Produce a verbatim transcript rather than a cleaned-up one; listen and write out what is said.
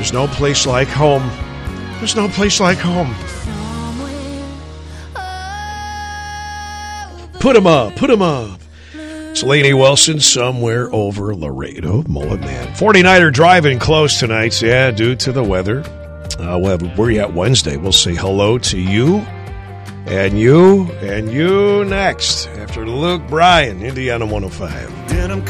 There's no place like home. There's no place like home. Put 'em up, put 'em up. It's Lainey Wilson, Somewhere Over Laredo. Mullet Man. forty-niner driving close tonight, yeah, due to the weather. Uh, well, we're at Wednesday. We'll say hello to you, and you, and you next, after Luke Bryan, Indiana one oh five.